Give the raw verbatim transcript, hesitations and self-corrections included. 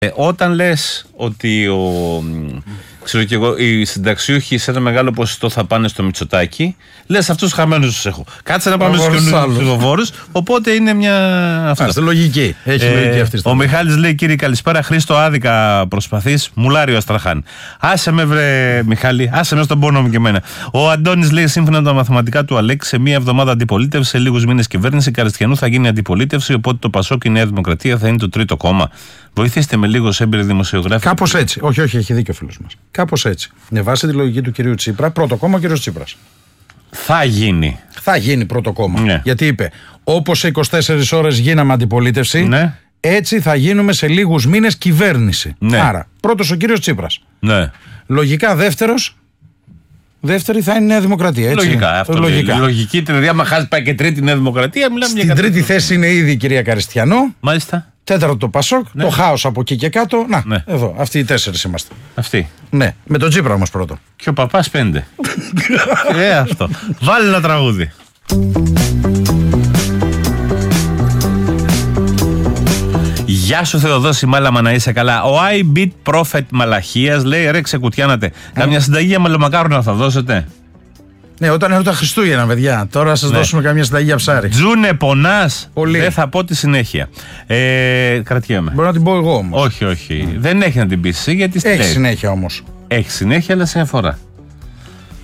Ε, όταν λες ότι ο, ξέρω και εγώ, οι συνταξιούχοι σε ένα μεγάλο ποσοστό θα πάνε στο Μητσοτάκι, λες αυτούς χαμένους τους έχω. Κάτσε να πάμε στους ψηφοφόρους. Οπότε είναι μια. Άστε, λογική. Έχει ε, λογική αυτή. Ο Μιχάλης λέει: Κύριε, καλησπέρα. Χρήστο, άδικα προσπαθείς. Μουλάρει ο Αστραχάν. Άσε με, βρε Μιχάλη, άσε με στον πόνο μου και εμένα. Ο Αντώνης λέει: Σύμφωνα με τα μαθηματικά του Αλέξη, σε μία εβδομάδα αντιπολίτευση, σε λίγους μήνες κυβέρνηση, Καριστιανού θα γίνει αντιπολίτευση. Οπότε το Πασόκ και η Νέα Δημοκρατία θα είναι το τρίτο κόμμα. Βοηθήστε με λίγο σε έμπειροι δημοσιογράφοι. Κάπως έτσι. Όχι, όχι, έχει δίκιο ο φίλος μας. Κάπως έτσι. Με βάση τη λογική του κυρίου Τσίπρα, πρώτο κόμμα ο κύριος Τσίπρας. Θα γίνει. Θα γίνει πρώτο κόμμα. Ναι. Γιατί είπε, όπως σε είκοσι τέσσερις ώρες γίναμε αντιπολίτευση, ναι, έτσι θα γίνουμε σε λίγους μήνες κυβέρνηση. Ναι. Άρα, πρώτος ο κύριος Τσίπρας. Ναι. Λογικά δεύτερος. Δεύτερη θα είναι η Νέα Δημοκρατία. Έτσι. Λογικά. Αυτό λογικά. Λογική, δηλαδή, άμα χάσει πάει και τρίτη Νέα Δημοκρατία, μιλάμε για. Στην τρίτη θέση είναι ήδη η κυρία Καριστιανό. Μάλιστα. Τέταρτο το Πασόκ. Ναι. Το χάος από εκεί και κάτω. Να, ναι, εδώ. Αυτοί οι τέσσερις είμαστε. Αυτοί. Ναι. Με τον Τσίπρα όμως πρώτο. Και ο παπάς πέντε. ε, αυτό. Βάλε ένα τραγούδι. Γεια σου Θεοδόση Μάλαμα, να είσαι καλά. Ο I Beat Prophet Μαλαχίας λέει: Ρε ξεκουτιάνατε, καμιά συνταγή για μελομακάρονα θα δώσετε? Ναι, όταν είναι τα Χριστούγεννα, παιδιά. Τώρα σας ναι. δώσουμε καμιά συνταγή για ψάρι. Τζούνε, πονάς. Δεν θα πω τη συνέχεια. Ε, κρατιέμαι. Μπορώ να την πω εγώ όμως. Όχι, όχι. Mm. Δεν έχει να την πεις γιατί έχει συνέχεια όμως. Έχει συνέχεια, αλλά σε αφορά.